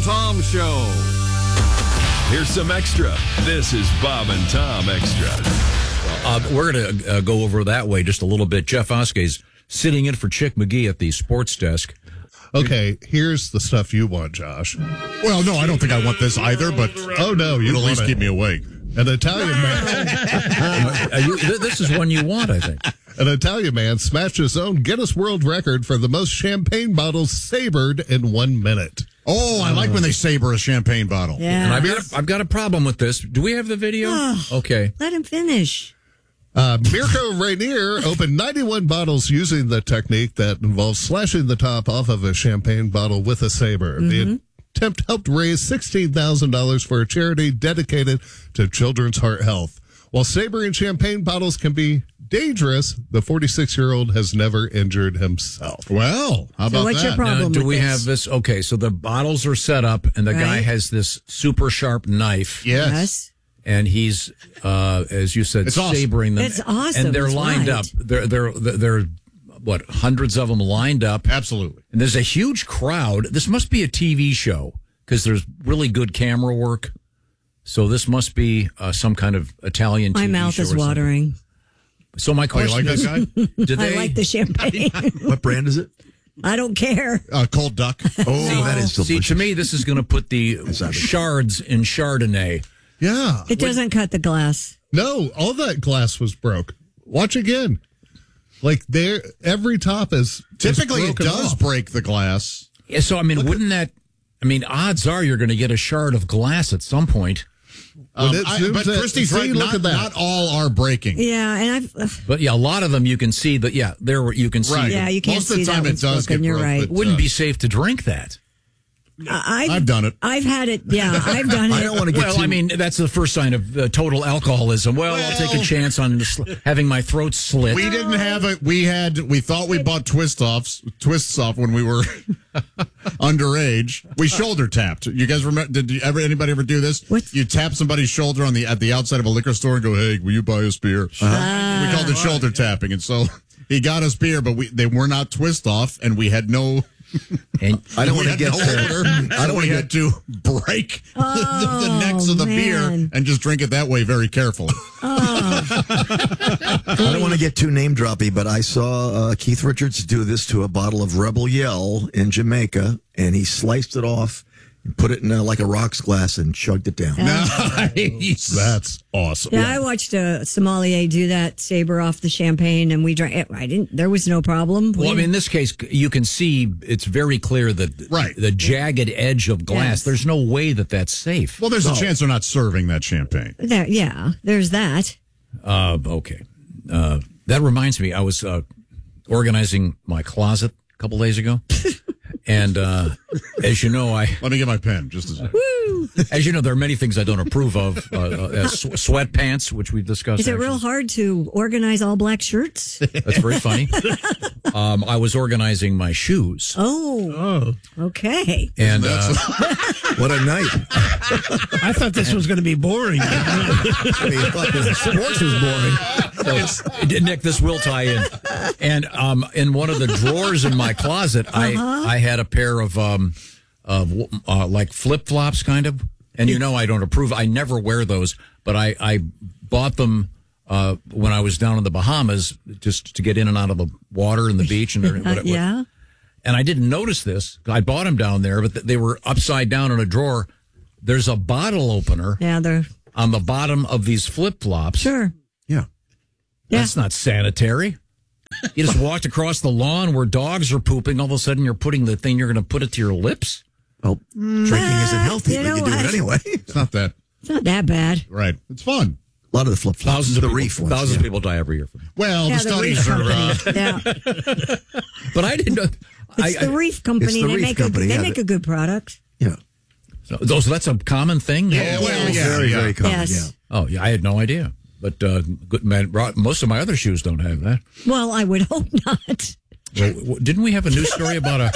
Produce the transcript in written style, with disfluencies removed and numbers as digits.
and Tom Show. Here's some extra. This is Bob and Tom Extra. We're going to go over that way just a little bit. Jeff Oskey's sitting in for Chick McGee at the sports desk. Okay, here's the stuff you want, Josh. Well, no, I don't think I want this either, but Oh, no, you it'll at least want keep me awake. An Italian man. This is one you want, I think. An Italian man smashed his own Guinness World Record for the most champagne bottles sabered in 1 minute. Oh, I like when they saber a champagne bottle. And Yeah. I've got a problem with this. Do we have the video? Oh. Okay. Let him finish. Mirko Rainier opened 91 bottles using the technique that involves slashing the top off of a champagne bottle with a saber. The attempt helped raise $16,000 for a charity dedicated to children's heart health. While sabering champagne bottles can be dangerous, the 46-year-old has never injured himself. Well, how about what's your that? problem? Now, do with we this? have this? Okay, so the bottles are set up, and the guy Right. has this super sharp knife. Yes. And he's, as you said, It's awesome. sabering them. It's awesome. And they're It's lined right. up. They're what, hundreds of them lined up. Absolutely. And there's a huge crowd. This must be a TV show because there's really good camera work. So this must be some kind of Italian TV My mouth show is or something. watering. So my Oh, you question like is, that guy? did they? I like the champagne. What brand is it? I don't care. Cold duck. Oh, that is delicious. See, to me, this is going to put the shards in Chardonnay. Yeah. It doesn't cut the glass. No, all that glass was broke. Watch again. Like there, every top is Typically, it broken does off. break the glass. Yeah, so, I mean, wouldn't that... I mean, odds are you're going to get a shard of glass at some point. When it zooms But in- Christy's see, right. look at that. Not all are breaking. Yeah, and I've. But, yeah, a lot of them you can see that, yeah, there you can see. Right. Yeah, you can't Most of see the time that it one's does broken. get You're broke, right. but- It wouldn't be safe to drink that. I've done it. I've had it. Yeah, I've done it. I don't want to get Well, too... I mean, that's the first sign of total alcoholism. Well, I'll take a chance on having my throat slit. We didn't have it. We thought we bought twists off when we were underage. We shoulder tapped. You guys remember? Anybody ever do this? What? You tap somebody's shoulder at the outside of a liquor store and go, "Hey, will you buy us beer?" We called it shoulder tapping, and so he got us beer, but they were not twist off, and we had no. And I don't want to we get... had no order. I don't want to had get... to break the necks of the beer man. and just drink it that way very carefully. I don't want to get too name droppy, but I saw Keith Richards do this to a bottle of Rebel Yell in Jamaica, and he sliced it off and put it in like a rocks glass and chugged it down. Nice. That's awesome. Yeah, I watched a sommelier do that, saber off the champagne, and we drank it. I didn't. There was no problem. well, I mean, in this case, you can see it's very clear that Right. the jagged edge of glass. Yes. There's no way that that's safe. Well, there's a chance they're not serving that champagne. yeah, there's that. Okay. That reminds me, I was organizing my closet a couple days ago. And as you know, Let me get my pen just a second. as you know, there are many things I don't approve of. Sweatpants, which we've discussed. Is it actually. real hard to organize all black shirts? That's very funny. I was organizing my shoes, Oh, okay. and What a night. I thought this was going to be boring. I mean, I thought the sports was boring. Nick, this will tie in. And in one of the drawers in my closet, I had a pair of like flip flops, kind of. And you know, I don't approve. I never wear those, but I bought them when I was down in the Bahamas, just to get in and out of the water and the beach and whatever. Yeah. And I didn't notice this. I bought them down there, but they were upside down in a drawer. There's a bottle opener Yeah, they're on the bottom of these flip flops. sure. Yeah. That's not sanitary. You just walked across the lawn where dogs are pooping. All of a sudden, you're putting the thing, you're going to put it to your lips. Well, drinking isn't healthy, you but know you do what? it anyway. It's not that It's not that bad. right. It's fun. A lot of the flip-flops. Thousands of the people, reef ones. thousands of yeah. people die every year from it. Well, Yeah, the studies Reef are. Company. Yeah, But I didn't know. it's the Reef Company. the They Reef make Company, they yeah, make the- a good product. Yeah. So that's a common thing. Yeah, well, yeah, Very, yeah. very common, Yes. Oh, yeah. I had no idea. But good man, most of my other shoes don't have that. Well, I would hope not. Well, didn't we have a news story about a